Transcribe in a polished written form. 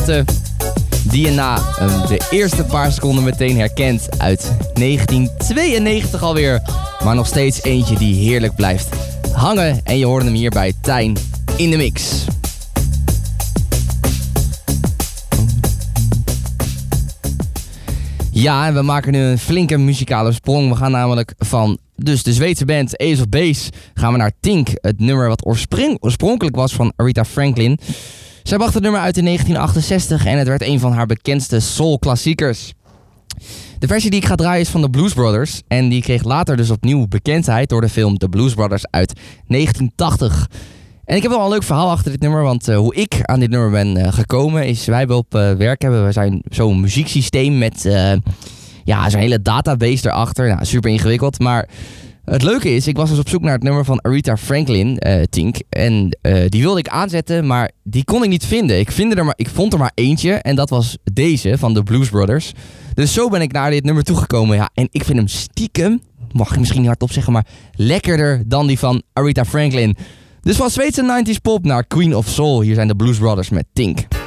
platen die je na de eerste paar seconden meteen herkent uit 1992 alweer. Maar nog steeds eentje die heerlijk blijft hangen. En je hoorde hem hier bij Tijn in de mix. Ja, en we maken nu een flinke muzikale sprong. We gaan namelijk van de Zweedse band Ace of Base gaan we naar Tink. Het nummer wat oorspronkelijk was van Aretha Franklin. Zij bracht het nummer uit in 1968 en het werd een van haar bekendste soul-klassiekers. De versie die ik ga draaien is van de Blues Brothers. En die kreeg later dus opnieuw bekendheid door de film The Blues Brothers uit 1980. En ik heb wel een leuk verhaal achter dit nummer, want hoe ik aan dit nummer ben gekomen is, wij hebben op werk we zijn zo'n muzieksysteem met zo'n hele database erachter. Nou, super ingewikkeld, maar het leuke is, ik was dus op zoek naar het nummer van Aretha Franklin, Tink. En die wilde ik aanzetten, maar die kon ik niet vinden. Ik vond er maar eentje en dat was deze van de Blues Brothers. Dus zo ben ik naar dit nummer toegekomen. Ja, en ik vind hem stiekem, mag ik misschien niet hardop zeggen, maar lekkerder dan die van Aretha Franklin. Dus van Zweedse 90s pop naar Queen of Soul. Hier zijn de Blues Brothers met Tink.